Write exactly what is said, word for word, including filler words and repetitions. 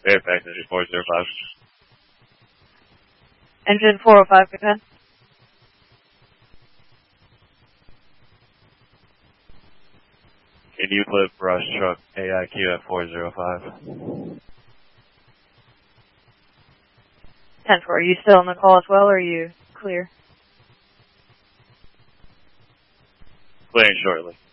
Fairfax Engine four zero five. Engine four oh five, go ahead. In Euclid, brush truck A I Q at four zero five. ten four, are you still on the call as well, or are you clear? Clearing shortly.